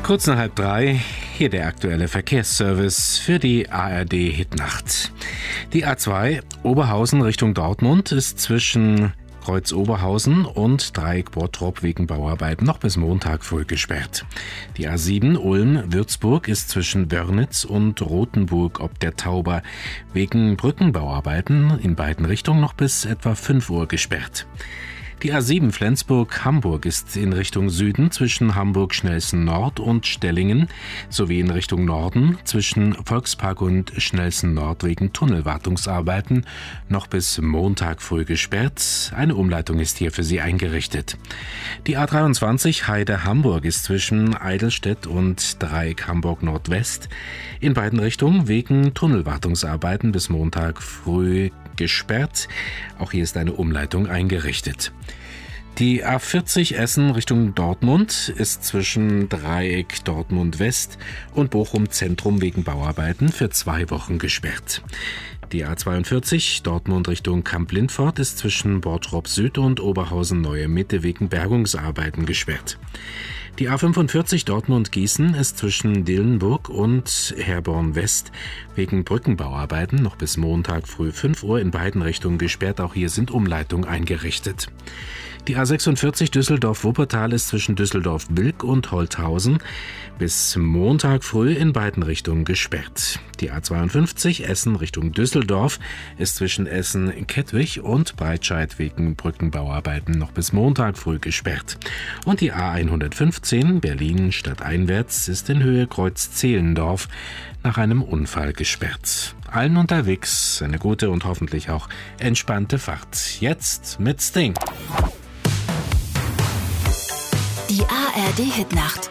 Kurz nach 2:30, hier der aktuelle Verkehrsservice für die ARD Hitnacht. Die A2 Oberhausen Richtung Dortmund ist zwischen Kreuz Oberhausen und Dreieck Bottrop wegen Bauarbeiten noch bis Montag früh gesperrt. Die A7 Ulm-Würzburg ist zwischen Wörnitz und Rothenburg ob der Tauber wegen Brückenbauarbeiten in beiden Richtungen noch bis etwa 5 Uhr gesperrt. Die A7 Flensburg-Hamburg ist in Richtung Süden zwischen Hamburg-Schnellsen Nord und Stellingen sowie in Richtung Norden zwischen Volkspark und Schnellsen Nord wegen Tunnelwartungsarbeiten noch bis Montag früh gesperrt. Eine Umleitung ist hier für Sie eingerichtet. Die A23 Heide-Hamburg ist zwischen Eidelstedt und Dreieck Hamburg Nordwest in beiden Richtungen wegen Tunnelwartungsarbeiten bis Montag früh gesperrt. Auch hier ist eine Umleitung eingerichtet. Die A40 Essen Richtung Dortmund ist zwischen Dreieck Dortmund West und Bochum Zentrum wegen Bauarbeiten für 2 Wochen gesperrt. Die A42 Dortmund Richtung Kamp-Lindfort ist zwischen Bottrop Süd und Oberhausen Neue Mitte wegen Bergungsarbeiten gesperrt. Die A45 Dortmund-Gießen ist zwischen Dillenburg und Herborn West wegen Brückenbauarbeiten noch bis Montag früh 5 Uhr in beiden Richtungen gesperrt. Auch hier sind Umleitungen eingerichtet. Die A46 Düsseldorf-Wuppertal ist zwischen Düsseldorf-Bilk und Holthausen bis Montag früh in beiden Richtungen gesperrt. Die A52 Essen Richtung Düsseldorf ist zwischen Essen-Kettwig und Breitscheid wegen Brückenbauarbeiten noch bis Montag früh gesperrt. Und die A115 Berlin stadteinwärts ist in Höhe Kreuz-Zehlendorf nach einem Unfall gesperrt. Allen unterwegs eine gute und hoffentlich auch entspannte Fahrt. Jetzt mit Sting. Die ARD Hitnacht.